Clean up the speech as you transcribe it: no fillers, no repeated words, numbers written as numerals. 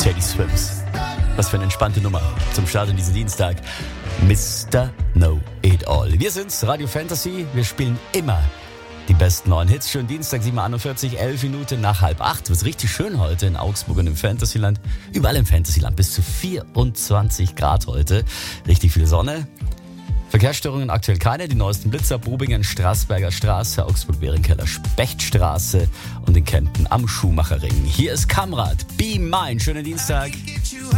Teddy Swims. Was für eine entspannte Nummer zum Start in diesen Dienstag. Mr. Know-It-All. Wir sind's, Radio Fantasy. Wir spielen immer die besten neuen Hits. Schönen Dienstag, 7:41, 11 Minuten nach 7:30. Wird's richtig schön heute in Augsburg und im Fantasyland. Überall im Fantasyland. Bis zu 24 Grad heute. Richtig viel Sonne. Verkehrsstörungen aktuell keine. Die neuesten Blitzer, Bobingen, Straßberger Straße, Augsburg-Behrenkeller, Spechtstraße und in Kempten am Schuhmacherring. Hier ist Kamrat, Be Mine. Schönen Dienstag.